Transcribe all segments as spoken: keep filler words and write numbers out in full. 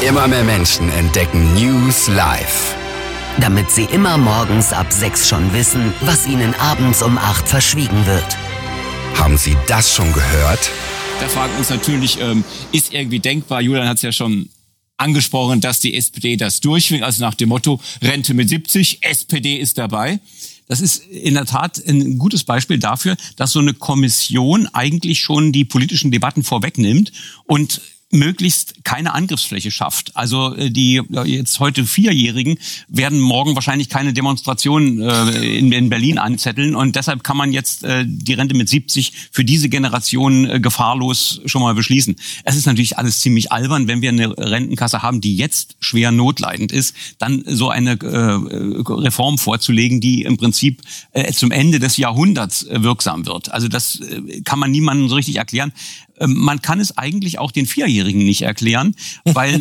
Immer mehr Menschen entdecken News live. Damit sie immer morgens ab sechs schon wissen, was ihnen abends um acht verschwiegen wird. Haben Sie das schon gehört? Da fragen wir uns natürlich, ähm, ist irgendwie denkbar, Julian hat es ja schon angesprochen, dass die S P D das durchwinkt, also nach dem Motto Rente mit siebzig, S P D ist dabei. Das ist in der Tat ein gutes Beispiel dafür, dass so eine Kommission eigentlich schon die politischen Debatten vorwegnimmt und möglichst keine Angriffsfläche schafft. Also die jetzt heute Vierjährigen werden morgen wahrscheinlich keine Demonstrationen äh, in, in Berlin anzetteln und deshalb kann man jetzt äh, die Rente mit siebzig für diese Generation äh, gefahrlos schon mal beschließen. Es ist natürlich alles ziemlich albern, wenn wir eine Rentenkasse haben, die jetzt schwer notleidend ist, dann so eine äh, Reform vorzulegen, die im Prinzip äh, zum Ende des Jahrhunderts äh, wirksam wird. Also das äh, kann man niemandem so richtig erklären. Man kann es eigentlich auch den Vierjährigen nicht erklären, weil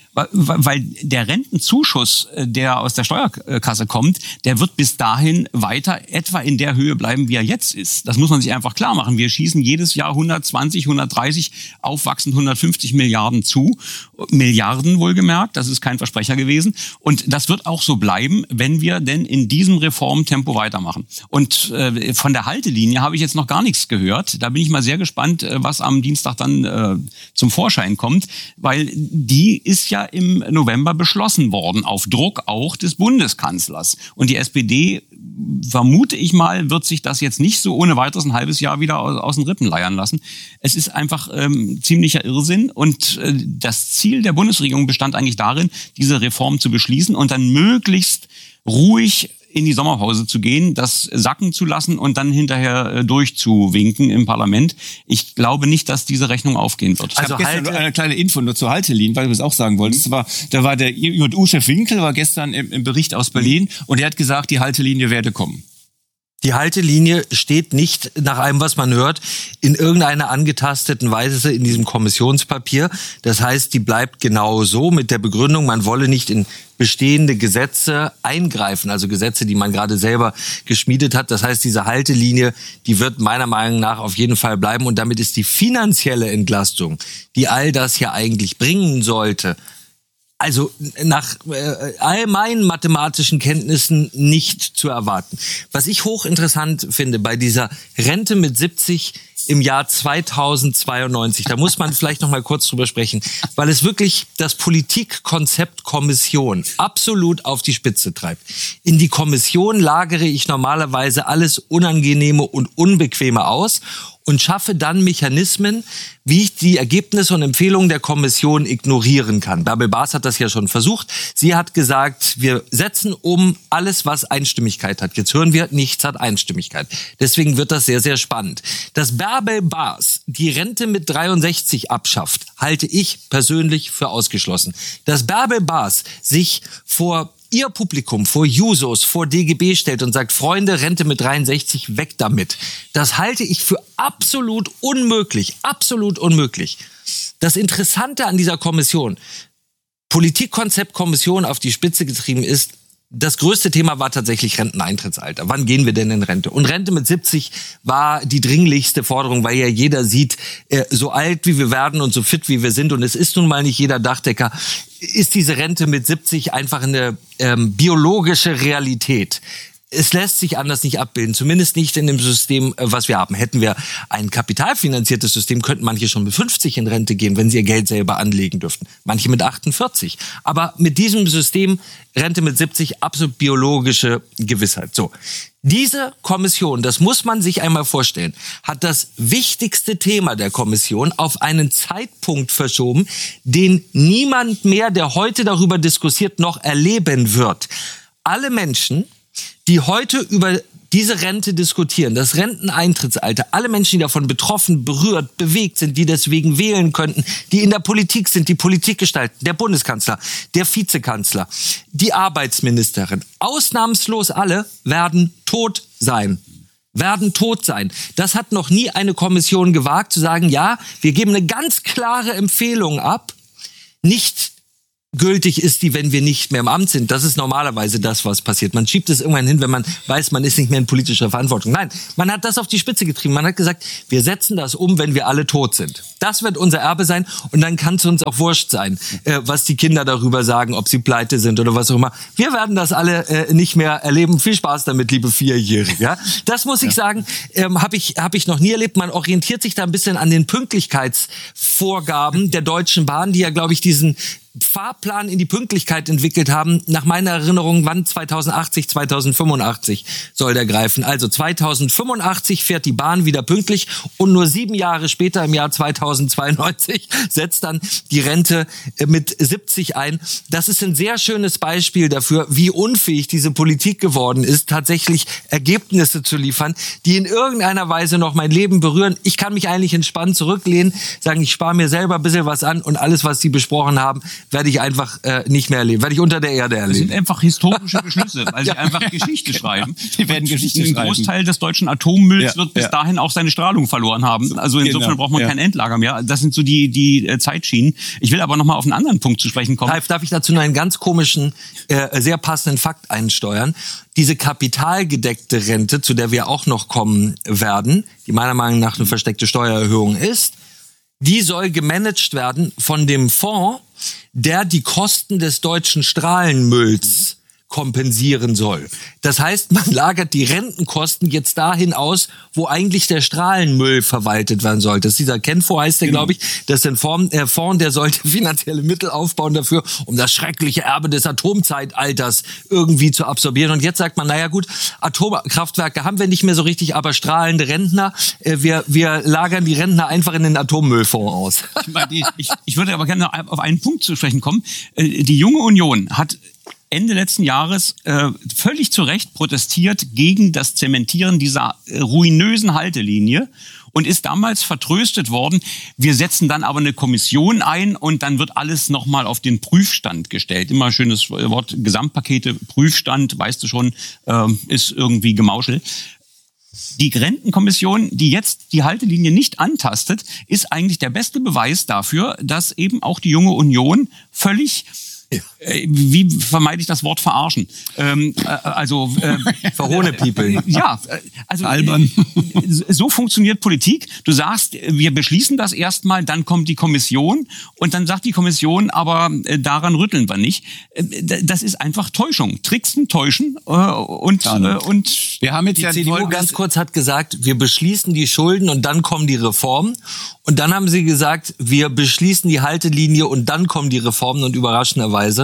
weil der Rentenzuschuss, der aus der Steuerkasse kommt, der wird bis dahin weiter etwa in der Höhe bleiben, wie er jetzt ist. Das muss man sich einfach klar machen. Wir schießen jedes Jahr hundertzwanzig, hundertdreißig, aufwachsend hundertfünfzig Milliarden zu. Milliarden wohlgemerkt, das ist kein Versprecher gewesen. Und das wird auch so bleiben, wenn wir denn in diesem Reformtempo weitermachen. Und äh, von der Haltelinie habe ich jetzt noch gar nichts gehört. Da bin ich mal sehr gespannt, was am Dienstag dann äh, zum Vorschein kommt, weil die ist ja im November beschlossen worden, auf Druck auch des Bundeskanzlers. Und die S P D, vermute ich mal, wird sich das jetzt nicht so ohne weiteres ein halbes Jahr wieder aus, aus den Rippen leiern lassen. Es ist einfach ähm, ziemlicher Irrsinn und äh, das Ziel der Bundesregierung bestand eigentlich darin, diese Reform zu beschließen und dann möglichst ruhig in die Sommerpause zu gehen, das sacken zu lassen und dann hinterher äh, durchzuwinken im Parlament. Ich glaube nicht, dass diese Rechnung aufgehen wird. Ich also habe gestern eine kleine Info nur zur Haltelinie, weil du es auch sagen wolltest. Mhm. War, da war der J U-Chef Winkel, war gestern im, im Bericht aus Berlin und er hat gesagt, die Haltelinie werde kommen. Die Haltelinie steht nicht, nach allem, was man hört, in irgendeiner angetasteten Weise in diesem Kommissionspapier. Das heißt, die bleibt genau so mit der Begründung, man wolle nicht in bestehende Gesetze eingreifen, also Gesetze, die man gerade selber geschmiedet hat. Das heißt, diese Haltelinie, die wird meiner Meinung nach auf jeden Fall bleiben. Und damit ist die finanzielle Entlastung, die all das ja eigentlich bringen sollte, also nach äh, all meinen mathematischen Kenntnissen nicht zu erwarten. Was ich hochinteressant finde bei dieser Rente mit siebzig im Jahr zweitausendzweiundneunzig, da muss man vielleicht noch mal kurz drüber sprechen, weil es wirklich das Politikkonzept Kommission absolut auf die Spitze treibt. In die Kommission lagere ich normalerweise alles Unangenehme und Unbequeme aus und schaffe dann Mechanismen, wie ich die Ergebnisse und Empfehlungen der Kommission ignorieren kann. Bärbel Baas hat das ja schon versucht. Sie hat gesagt, wir setzen um alles, was Einstimmigkeit hat. Jetzt hören wir, nichts hat Einstimmigkeit. Deswegen wird das sehr, sehr spannend. Dass Bärbel Baas die Rente mit dreiundsechzig abschafft, halte ich persönlich für ausgeschlossen. Dass Bärbel Baas sich vor ihr Publikum, vor Jusos, vor D G B stellt und sagt, Freunde, Rente mit dreiundsechzig, weg damit. Das halte ich für absolut unmöglich, absolut unmöglich. Das Interessante an dieser Kommission, Politikkonzeptkommission auf die Spitze getrieben ist, das größte Thema war tatsächlich Renteneintrittsalter. Wann gehen wir denn in Rente? Und Rente mit siebzig war die dringlichste Forderung, weil ja jeder sieht, äh, so alt wie wir werden und so fit wie wir sind, und es ist nun mal nicht jeder Dachdecker, ist diese Rente mit siebzig einfach eine ähm, biologische Realität. Es lässt sich anders nicht abbilden, zumindest nicht in dem System, was wir haben. Hätten wir ein kapitalfinanziertes System, könnten manche schon mit fünfzig in Rente gehen, wenn sie ihr Geld selber anlegen dürften. Manche mit achtundvierzig. Aber mit diesem System, Rente mit siebzig, absolut biologische Gewissheit. So, diese Kommission, das muss man sich einmal vorstellen, hat das wichtigste Thema der Kommission auf einen Zeitpunkt verschoben, den niemand mehr, der heute darüber diskutiert, noch erleben wird. Alle Menschen, die heute über diese Rente diskutieren, das Renteneintrittsalter, alle Menschen, die davon betroffen, berührt, bewegt sind, die deswegen wählen könnten, die in der Politik sind, die Politik gestalten, der Bundeskanzler, der Vizekanzler, die Arbeitsministerin, ausnahmslos alle werden tot sein. werden tot sein. Das hat noch nie eine Kommission gewagt, zu sagen, ja, wir geben eine ganz klare Empfehlung ab, nicht gültig ist die, wenn wir nicht mehr im Amt sind. Das ist normalerweise das, was passiert. Man schiebt es irgendwann hin, wenn man weiß, man ist nicht mehr in politischer Verantwortung. Nein, man hat das auf die Spitze getrieben. Man hat gesagt, wir setzen das um, wenn wir alle tot sind. Das wird unser Erbe sein und dann kann es uns auch wurscht sein, äh, was die Kinder darüber sagen, ob sie pleite sind oder was auch immer. Wir werden das alle äh, nicht mehr erleben. Viel Spaß damit, liebe Vierjährige. Ja? Das muss ich ja. sagen, ähm, habe ich, hab ich noch nie erlebt. Man orientiert sich da ein bisschen an den Pünktlichkeitsvorgaben der Deutschen Bahn, die ja, glaube ich, diesen Fahrplan in die Pünktlichkeit entwickelt haben. Nach meiner Erinnerung, wann zweitausendachtzig, zweitausendfünfundachtzig soll der greifen. Also zweitausendfünfundachtzig fährt die Bahn wieder pünktlich und nur sieben Jahre später, im Jahr zweitausendzweiundneunzig, setzt dann die Rente mit siebzig ein. Das ist ein sehr schönes Beispiel dafür, wie unfähig diese Politik geworden ist, tatsächlich Ergebnisse zu liefern, die in irgendeiner Weise noch mein Leben berühren. Ich kann mich eigentlich entspannt zurücklehnen, sagen, ich spare mir selber ein bisschen was an und alles, was Sie besprochen haben, werde ich einfach äh, nicht mehr erleben. Werde ich unter der Erde erleben. Das sind einfach historische Beschlüsse, weil sie einfach Geschichte schreiben. Die werden Geschichte schreiben. Ein Großteil des deutschen Atommülls ja, wird bis ja. dahin auch seine Strahlung verloren haben. Also insofern genau. braucht man ja. kein Endlager mehr. Das sind so die die äh, Zeitschienen. Ich will aber noch mal auf einen anderen Punkt zu sprechen kommen. Ralf, darf ich dazu nur einen ganz komischen, äh, sehr passenden Fakt einsteuern? Diese kapitalgedeckte Rente, zu der wir auch noch kommen werden, die meiner Meinung nach eine versteckte Steuererhöhung ist, die soll gemanagt werden von dem Fonds, der die Kosten des deutschen Strahlenmülls kompensieren soll. Das heißt, man lagert die Rentenkosten jetzt dahin aus, wo eigentlich der Strahlenmüll verwaltet werden sollte. Das ist dieser Kenfo, heißt der, genau. glaube ich. Das ist ein Fonds, der Fonds, der sollte finanzielle Mittel aufbauen dafür, um das schreckliche Erbe des Atomzeitalters irgendwie zu absorbieren. Und jetzt sagt man, naja gut, Atomkraftwerke haben wir nicht mehr so richtig, aber strahlende Rentner, wir, wir lagern die Rentner einfach in den Atommüllfonds aus. Ich, meine, ich, ich würde aber gerne auf einen Punkt zu sprechen kommen. Die Junge Union hat Ende letzten Jahres äh, völlig zu Recht protestiert gegen das Zementieren dieser äh, ruinösen Haltelinie und ist damals vertröstet worden. Wir setzen dann aber eine Kommission ein und dann wird alles nochmal auf den Prüfstand gestellt. Immer schönes Wort, Gesamtpakete, Prüfstand, weißt du schon, äh, ist irgendwie Gemauschel. Die Rentenkommission, die jetzt die Haltelinie nicht antastet, ist eigentlich der beste Beweis dafür, dass eben auch die Junge Union völlig Äh, wie vermeide ich das Wort verarschen? Ähm, äh, also äh, Verhohne People. Ja, also albern. So funktioniert Politik. Du sagst, wir beschließen das erstmal, dann kommt die Kommission und dann sagt die Kommission, aber äh, daran rütteln wir nicht. Äh, das ist einfach Täuschung, Tricksen, Täuschen äh, und äh, und wir haben jetzt die ja C D U ganz kurz hat gesagt, wir beschließen die Schulden und dann kommen die Reformen. Und dann haben sie gesagt, wir beschließen die Haltelinie und dann kommen die Reformen und überraschenderweise.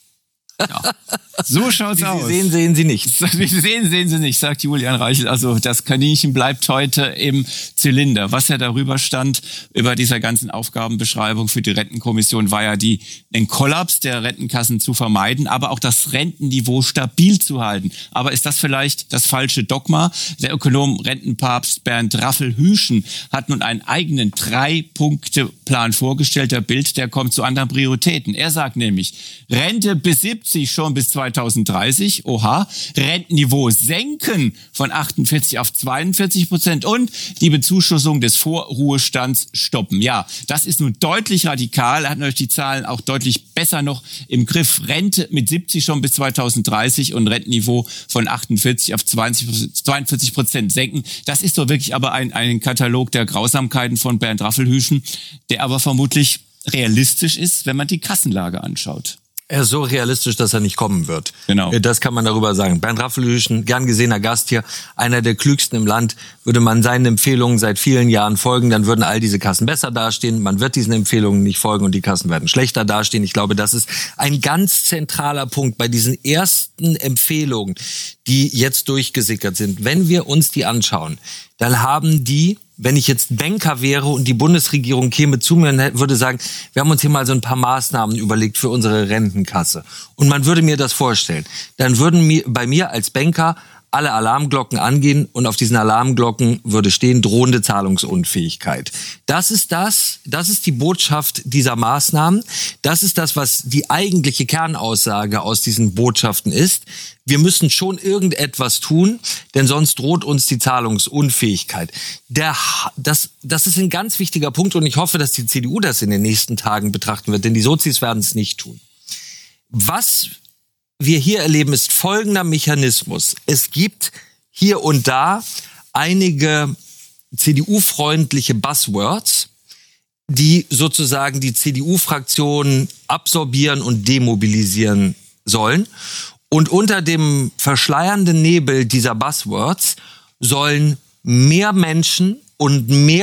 Ja. So schaut's Wie aus. Sie sehen, sehen Sie nicht. Wie Sie sehen, sehen Sie nicht, sagt Julian Reichel. Also das Kaninchen bleibt heute im Zylinder. Was ja darüber stand, über dieser ganzen Aufgabenbeschreibung für die Rentenkommission, war ja die, den Kollaps der Rentenkassen zu vermeiden, aber auch das Rentenniveau stabil zu halten. Aber ist das vielleicht das falsche Dogma? Der Ökonom Rentenpapst Bernd Raffel-Hüschen hat nun einen eigenen Drei-Punkte-Plan vorgestellt. Der Bild, der kommt zu anderen Prioritäten. Er sagt nämlich, Rente bis siebzig schon bis zweitausenddreißig, oha, Rentenniveau senken von achtundvierzig auf zweiundvierzig Prozent und die Bezuschussung des Vorruhestands stoppen. Ja, das ist nun deutlich radikal, er hat natürlich die Zahlen auch deutlich besser noch im Griff. Rente mit siebzig schon bis zweitausenddreißig und Rentenniveau von achtundvierzig auf zweiundvierzig Prozent senken. Das ist doch wirklich aber ein, ein Katalog der Grausamkeiten von Bernd Raffel-Hüschen, der aber vermutlich realistisch ist, wenn man die Kassenlage anschaut. Er ist so realistisch, dass er nicht kommen wird. Genau. Das kann man darüber sagen. Bernd Raffel-Hüschen, gern gesehener Gast hier, einer der klügsten im Land. Würde man seinen Empfehlungen seit vielen Jahren folgen, dann würden all diese Kassen besser dastehen. Man wird diesen Empfehlungen nicht folgen und die Kassen werden schlechter dastehen. Ich glaube, das ist ein ganz zentraler Punkt bei diesen ersten Empfehlungen, die jetzt durchgesickert sind. Wenn wir uns die anschauen, dann haben die, wenn ich jetzt Banker wäre und die Bundesregierung käme zu mir und würde sagen, wir haben uns hier mal so ein paar Maßnahmen überlegt für unsere Rentenkasse. Und man würde mir das vorstellen. Dann würden mir, bei mir als Banker alle Alarmglocken angehen und auf diesen Alarmglocken würde stehen, drohende Zahlungsunfähigkeit. Das ist das, das ist die Botschaft dieser Maßnahmen. Das ist das, was die eigentliche Kernaussage aus diesen Botschaften ist. Wir müssen schon irgendetwas tun, denn sonst droht uns die Zahlungsunfähigkeit. Der, das, das ist ein ganz wichtiger Punkt und ich hoffe, dass die C D U das in den nächsten Tagen betrachten wird, denn die Sozis werden es nicht tun. was wir hier erleben, ist folgender Mechanismus. Es gibt hier und da einige C D U-freundliche Buzzwords, die sozusagen die C D U-Fraktion absorbieren und demobilisieren sollen. Und unter dem verschleiernden Nebel dieser Buzzwords sollen mehr Menschen und mehr